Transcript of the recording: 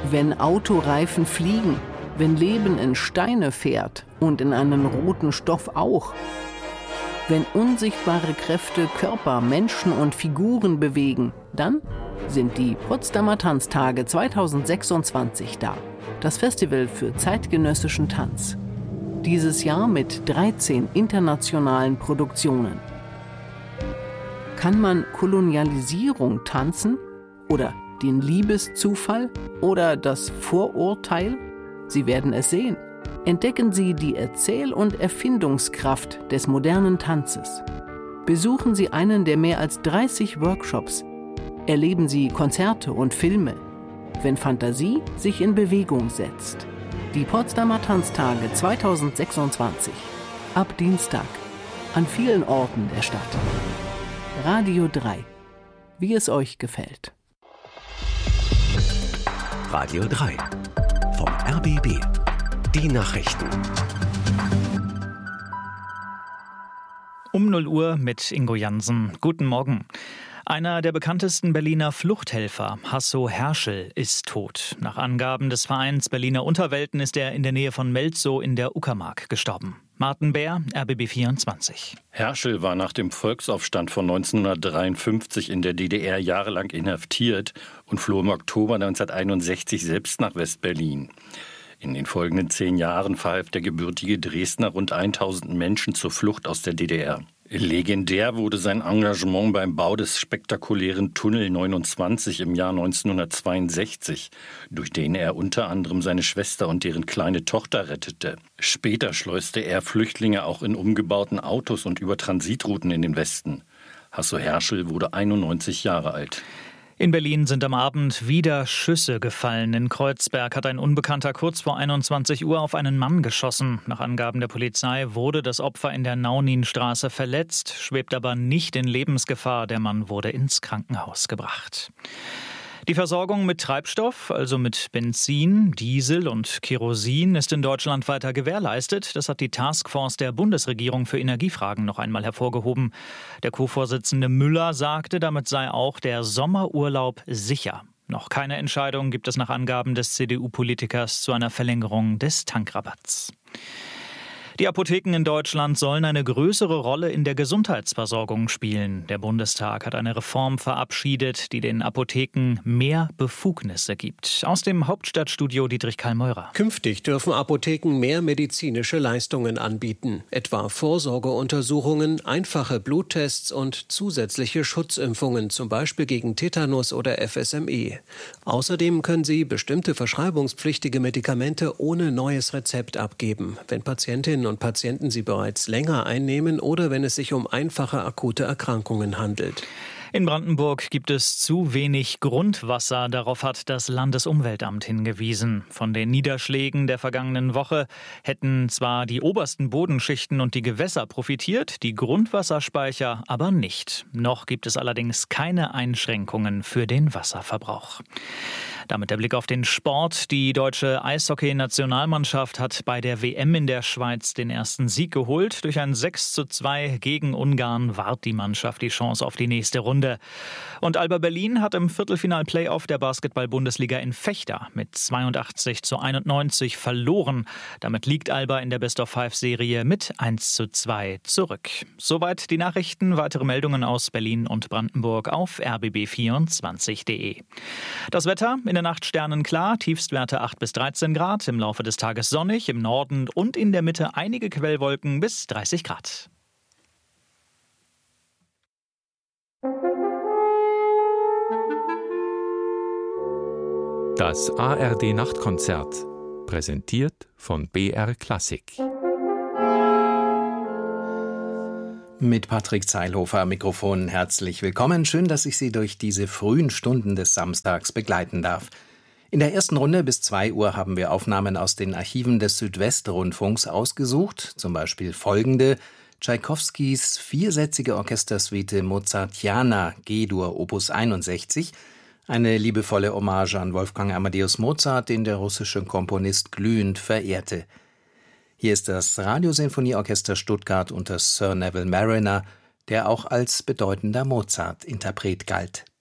Wenn Autoreifen fliegen, wenn Leben in Steine fährt und in einen roten Stoff auch. Wenn unsichtbare Kräfte Körper, Menschen und Figuren bewegen, dann sind die Potsdamer Tanztage 2026 da. Das Festival für zeitgenössischen Tanz. Dieses Jahr mit 13 internationalen Produktionen. Kann man Kolonialisierung tanzen? Oder den Liebeszufall? Oder das Vorurteil? Sie werden es sehen. Entdecken Sie die Erzähl- und Erfindungskraft des modernen Tanzes. Besuchen Sie einen der mehr als 30 Workshops. Erleben Sie Konzerte und Filme. Wenn Fantasie sich in Bewegung setzt. Die Potsdamer Tanztage 2026. Ab Dienstag. An vielen Orten der Stadt. Radio 3. Wie es euch gefällt. Radio 3. Vom RBB. Die Nachrichten. Um 0 Uhr mit Ingo Jansen. Guten Morgen. Einer der bekanntesten Berliner Fluchthelfer, Hasso Herschel, ist tot. Nach Angaben des Vereins Berliner Unterwelten ist er in der Nähe von Melzow in der Uckermark gestorben. Martin Bär, RBB 24. Herschel war nach dem Volksaufstand von 1953 in der DDR jahrelang inhaftiert und floh im Oktober 1961 selbst nach West-Berlin. In den folgenden 10 Jahren verhalf der gebürtige Dresdner rund 1000 Menschen zur Flucht aus der DDR. Legendär wurde sein Engagement beim Bau des spektakulären Tunnel 29 im Jahr 1962, durch den er unter anderem seine Schwester und deren kleine Tochter rettete. Später schleuste er Flüchtlinge auch in umgebauten Autos und über Transitrouten in den Westen. Hasso Herschel wurde 91 Jahre alt. In Berlin sind am Abend wieder Schüsse gefallen. In Kreuzberg hat ein Unbekannter kurz vor 21 Uhr auf einen Mann geschossen. Nach Angaben der Polizei wurde das Opfer in der Nauninstraße verletzt, schwebt aber nicht in Lebensgefahr. Der Mann wurde ins Krankenhaus gebracht. Die Versorgung mit Treibstoff, also mit Benzin, Diesel und Kerosin, ist in Deutschland weiter gewährleistet. Das hat die Taskforce der Bundesregierung für Energiefragen noch einmal hervorgehoben. Der Co-Vorsitzende Müller sagte, damit sei auch der Sommerurlaub sicher. Noch keine Entscheidung gibt es nach Angaben des CDU-Politikers zu einer Verlängerung des Tankrabatts. Die Apotheken in Deutschland sollen eine größere Rolle in der Gesundheitsversorgung spielen. Der Bundestag hat eine Reform verabschiedet, die den Apotheken mehr Befugnisse gibt. Aus dem Hauptstadtstudio Dietrich Karl-Meurer. Künftig dürfen Apotheken mehr medizinische Leistungen anbieten, etwa Vorsorgeuntersuchungen, einfache Bluttests und zusätzliche Schutzimpfungen, zum Beispiel gegen Tetanus oder FSME. Außerdem können sie bestimmte verschreibungspflichtige Medikamente ohne neues Rezept abgeben, wenn Patientinnen und Patienten sie bereits länger einnehmen oder wenn es sich um einfache akute Erkrankungen handelt. In Brandenburg gibt es zu wenig Grundwasser. Darauf hat das Landesumweltamt hingewiesen. Von den Niederschlägen der vergangenen Woche hätten zwar die obersten Bodenschichten und die Gewässer profitiert, die Grundwasserspeicher aber nicht. Noch gibt es allerdings keine Einschränkungen für den Wasserverbrauch. Damit der Blick auf den Sport. Die deutsche Eishockey-Nationalmannschaft hat bei der WM in der Schweiz den ersten Sieg geholt. Durch ein 6:2 gegen Ungarn wahrt die Mannschaft die Chance auf die nächste Runde. Und Alba Berlin hat im Viertelfinal-Playoff der Basketball-Bundesliga in Vechta mit 82:91 verloren. Damit liegt Alba in der Best-of-5-Serie mit 1:2 zurück. Soweit die Nachrichten. Weitere Meldungen aus Berlin und Brandenburg auf rbb24.de. Das Wetter in der Nacht sternenklar, Tiefstwerte 8 bis 13 Grad, im Laufe des Tages sonnig, im Norden und in der Mitte einige Quellwolken bis 30 Grad. Das ARD-Nachtkonzert, präsentiert von BR Klassik. Mit Patrick Zeilhofer am Mikrofon herzlich willkommen. Schön, dass ich Sie durch diese frühen Stunden des Samstags begleiten darf. In der ersten Runde bis 2 Uhr haben wir Aufnahmen aus den Archiven des Südwestrundfunks ausgesucht, zum Beispiel folgende: Tschaikowskis viersätzige Orchestersuite Mozartiana G-Dur Opus 61, eine liebevolle Hommage an Wolfgang Amadeus Mozart, den der russische Komponist glühend verehrte. Hier ist das Radiosinfonieorchester Stuttgart unter Sir Neville Marriner, der auch als bedeutender Mozart-Interpret galt.